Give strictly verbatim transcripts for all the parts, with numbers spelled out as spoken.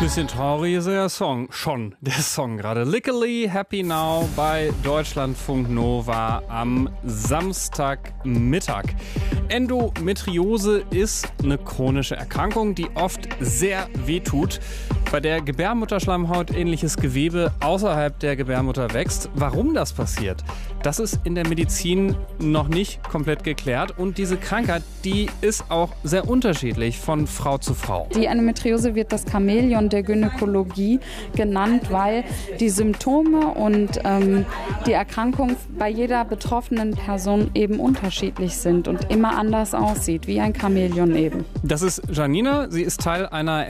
Bisschen traurig ist der Song, schon der Song gerade. Lickily Happy Now bei Deutschlandfunk Nova am Samstagmittag. Endometriose ist eine chronische Erkrankung, die oft sehr wehtut, bei der Gebärmutterschleimhaut ähnliches Gewebe außerhalb der Gebärmutter wächst. Warum das passiert, das ist in der Medizin noch nicht komplett geklärt. Und diese Krankheit, die ist auch sehr unterschiedlich von Frau zu Frau. Die Endometriose wird das Chamäleon der Gynäkologie genannt, weil die Symptome und ähm, die Erkrankung bei jeder betroffenen Person eben unterschiedlich sind und immer anders aussieht, wie ein Chamäleon eben. Das ist Janina. Sie ist Teil einer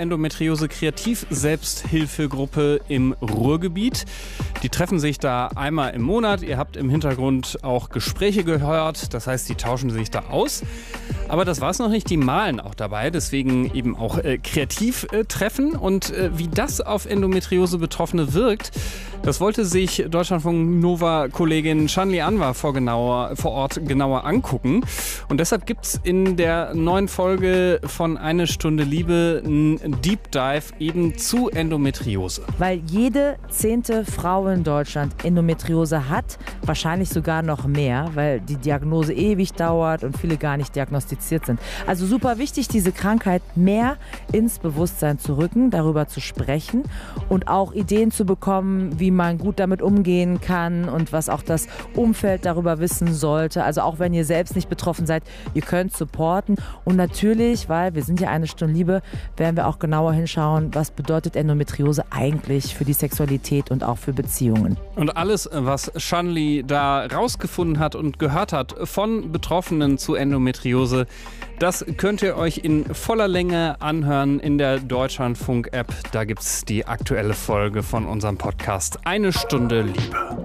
Endometriose-Kreativ-Selbsthilfegruppe im Ruhrgebiet. Die treffen sich da einmal im Monat. Ihr habt im Hintergrund auch Gespräche gehört. Das heißt, die tauschen sich da aus. Aber das war es noch nicht. Die malen auch dabei. Deswegen eben auch äh, kreativ äh, treffen. Und äh, wie das auf Endometriose-Betroffene wirkt, das wollte sich Deutschlandfunk Nova-Kollegin Shanli Anwar vor, genauer, vor Ort genauer angucken. Und deshalb gibt es in der neuen Folge von Eine Stunde Liebe einen Deep Dive eben zu Endometriose. Weil jede zehnte Frau in Deutschland Endometriose hat, wahrscheinlich sogar noch mehr, weil die Diagnose ewig dauert und viele gar nicht diagnostiziert sind. Also super wichtig, diese Krankheit mehr ins Bewusstsein zu rücken, darüber zu sprechen und auch Ideen zu bekommen, wie man gut damit umgehen kann und was auch das Umfeld darüber wissen sollte. Also auch wenn ihr selbst nicht betroffen seid, ihr könnt supporten. Und natürlich, weil wir sind ja eine Stunde Liebe, werden wir auch genauer hinschauen, was bedeutet Endometriose eigentlich für die Sexualität und auch für Beziehungen. Und alles, was Shanli da rausgefunden hat und gehört hat von Betroffenen zu Endometriose, das könnt ihr euch in voller Länge anhören in der Deutschlandfunk-App. Da gibt es die aktuelle Folge von unserem Podcast Eine Stunde Liebe.